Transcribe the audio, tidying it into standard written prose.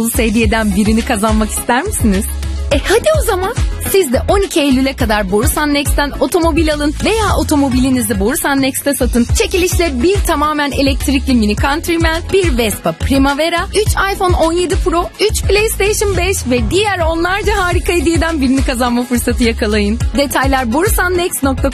hediyeden birini kazanmak ister misiniz? Hadi o zaman. Siz de 12 Eylül'e kadar Borusan Next'ten otomobil alın veya otomobilinizi Borusan Next'te satın. Çekilişle bir tamamen elektrikli Mini Countryman, bir Vespa Primavera, 3 iPhone 17 Pro, 3 PlayStation 5 ve diğer onlarca harika hediyeden birini kazanma fırsatı yakalayın. Detaylar borusannext.com